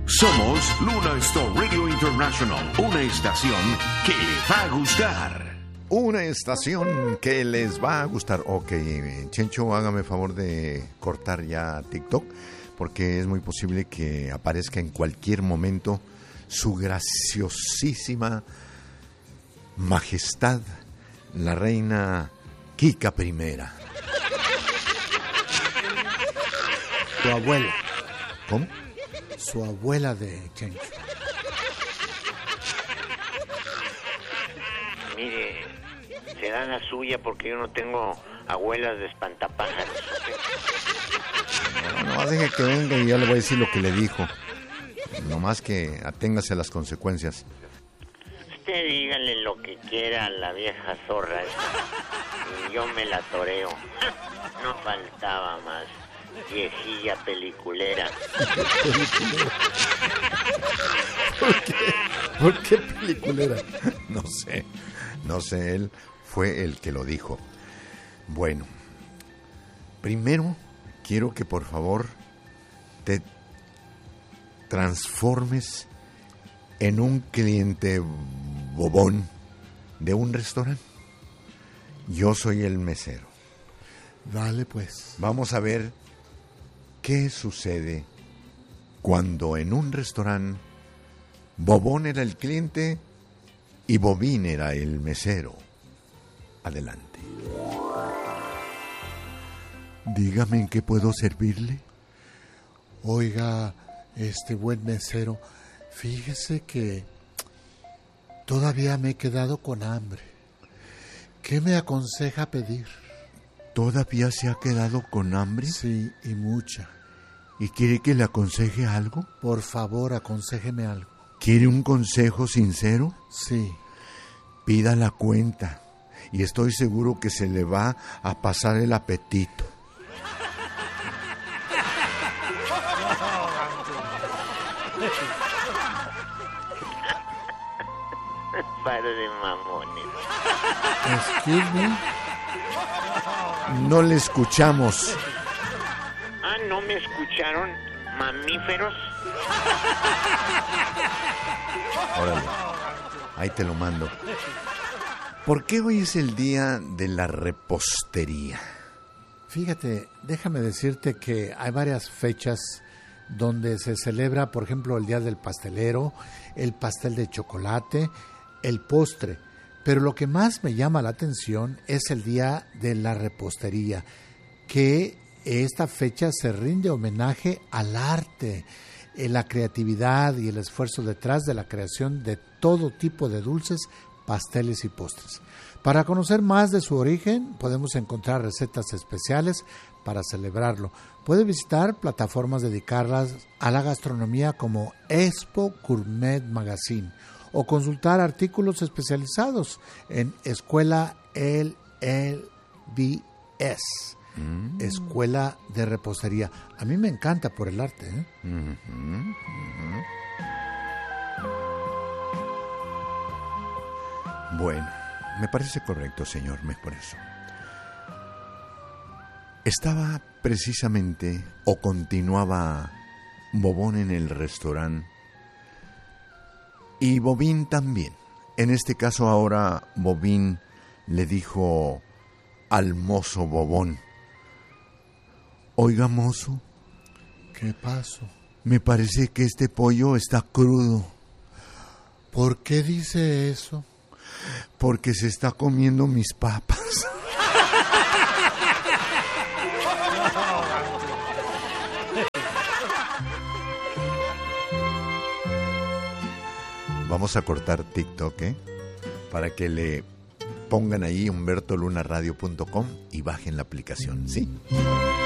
Somos Luna Star Radio International, una estación que le va a gustar. Una estación que les va a gustar. Ok, Chencho, hágame favor de cortar ya TikTok, porque es muy posible que aparezca en cualquier momento su graciosísima majestad, la reina Kika I. Su abuela. ¿Cómo? Su abuela de Chencho. Mire, se da la suya porque yo no tengo abuelas de espantapájaros. No, deje que venga y ya le voy a decir lo que le dijo. Nomás que aténgase a las consecuencias. Usted dígale lo que quiera a la vieja zorra esa, y yo me la toreo. No faltaba más. Viejilla peliculera. ¿Por qué peliculera? No sé, él fue el que lo dijo. Bueno, primero quiero que por favor te transformes en un cliente bobón de un restaurante. Yo soy el mesero. Dale pues. Vamos a ver qué sucede cuando en un restaurante Bobón era el cliente y Bobín era el mesero. Adelante. Dígame en qué puedo servirle. Oiga, buen mesero, fíjese que todavía me he quedado con hambre. ¿Qué me aconseja pedir? ¿Todavía se ha quedado con hambre? Sí, y mucha. ¿Y quiere que le aconseje algo? Por favor, aconséjeme algo. ¿Quiere un consejo sincero? Sí. Pida la cuenta y estoy seguro que se le va a pasar el apetito. Par de mamones. Excuse me. No le escuchamos. Ah, ¿no me escucharon, mamíferos? Órale, ahí te lo mando. ¿Por qué hoy es el día de la repostería? Fíjate, déjame decirte que hay varias fechas donde se celebra, por ejemplo, el día del pastelero, el pastel de chocolate, el postre. Pero lo que más me llama la atención es el día de la repostería, que esta fecha se rinde homenaje al arte, la creatividad y el esfuerzo detrás de la creación de todo tipo de dulces, pasteles y postres. Para conocer más de su origen, podemos encontrar recetas especiales para celebrarlo. Puede visitar plataformas dedicadas a la gastronomía como Expo Gourmet Magazine o consultar artículos especializados en Escuela LLBS, Escuela de Repostería. A mí me encanta por el arte, ¿eh? Bueno, me parece correcto, señor, por eso. Estaba precisamente, o continuaba Bobón en el restaurante, y Bobín también. En este caso ahora Bobín le dijo al mozo Bobón: oiga, mozo, ¿qué pasó? Me parece que este pollo está crudo. ¿Por qué dice eso? Porque se está comiendo mis papas. Vamos a cortar TikTok, para que le pongan ahí humbertolunaradio.com y bajen la aplicación, ¿sí?